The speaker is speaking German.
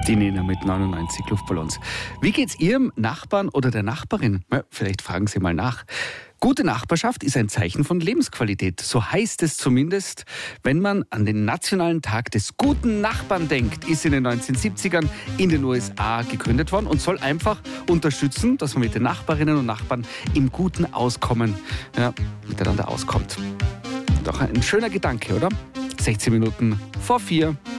Die Nena mit 99 Luftballons. Wie geht's Ihrem Nachbarn oder der Nachbarin? Ja, vielleicht fragen Sie mal nach. Gute Nachbarschaft ist ein Zeichen von Lebensqualität. So heißt es zumindest, wenn man an den Nationalen Tag des guten Nachbarn denkt. Ist in den 1970ern in den USA gegründet worden und soll einfach unterstützen, dass man mit den Nachbarinnen und Nachbarn im guten Auskommen miteinander auskommt. Doch ein schöner Gedanke, oder? 16 Minuten vor 4.